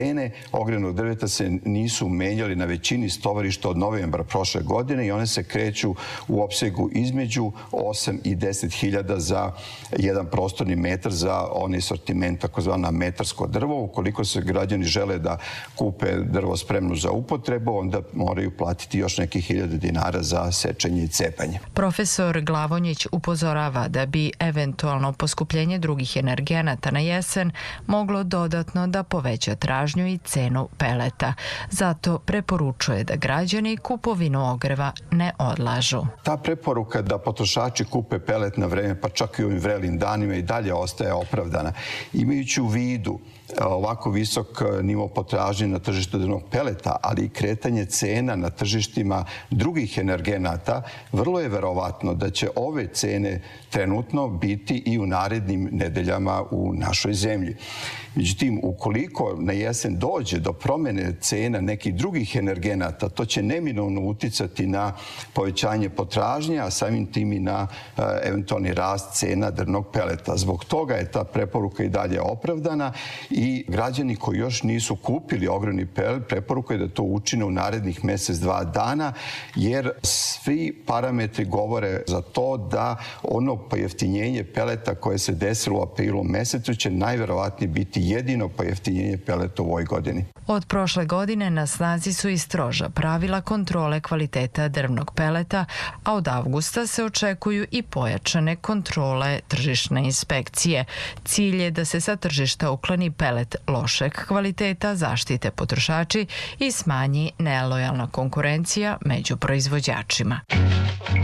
Cene ogrjevnog drveta se nisu menjali na većini stovarišta od novembra prošle godine i one se kreću u opsegu između 8 i 10 hiljada za jedan prostorni metar za onaj sortiment, takozvana metarsko drvo. Ukoliko se građani žele da kupe drvo spremno za upotrebu, onda moraju platiti još nekih 1000 dinara za sečenje i cepanje. Profesor Glavonjić upozorava da bi eventualno poskupljenje drugih energenata na jesen moglo dodatno da poveća tražnju i cenu peleta. Zato preporučuje da građani kupovinu ogreva ne odlažu. Ta preporuka da potrošači kupe pelet na vreme, pa čak i u ovim vrelim danima, i dalje ostaje opravdana. Imajući u vidu ovako visok nivo potražnje na tržištu drvnog peleta, ali i kretanje cena na tržištima drugih energenata, vrlo je verovatno da će ove cene trenutno biti i u narednim nedeljama u našoj zemlji. Međutim, ukoliko na jesen dođe do promene cena nekih drugih energenata, to će neminovno uticati na povećanje potražnje, a samim tim i na eventualni rast cena drvnog peleta. Zbog toga je ta preporuka i dalje opravdana i građani koji još nisu kupili ogrjevni pelet, preporuka je da to učine u narednih mesec-dva dana, jer svi parametri govore za to da ono pojeftinjenje peleta koje se desilo u aprilu mesecu će najverovatnije biti jedino pojeftinjenje peleta u ovoj godini. Od prošle godine na snazi su i stroža pravila kontrole kvaliteta drvnog peleta, a od avgusta se očekuju i pojačane kontrole tržišne inspekcije. Cilj je da se sa tržišta ukloni pelet lošeg kvaliteta, zaštite potrošači i smanji nelojalna konkurencija među proizvođačima.